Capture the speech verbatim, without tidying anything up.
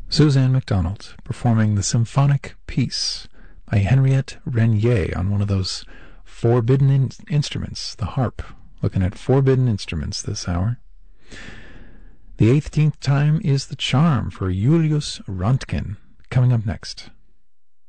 Suzanne MacDonald performing the Symphonic Piece by Henriette Renier on one of those forbidden in- instruments, the harp. Looking at forbidden instruments this hour. The eighteenth time is the charm for Julius Röntgen. Coming up next.